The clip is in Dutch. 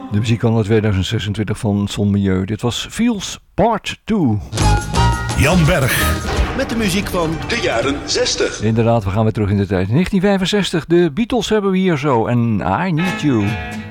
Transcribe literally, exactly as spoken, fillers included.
De muziek van twintig zesentwintig van Son Milieu. Dit was Feels Part twee. Jan Berg. Met de muziek van de jaren zestig. Inderdaad, we gaan weer terug in de tijd. negentien vijfenzestig, de Beatles hebben we hier zo. En I Need You.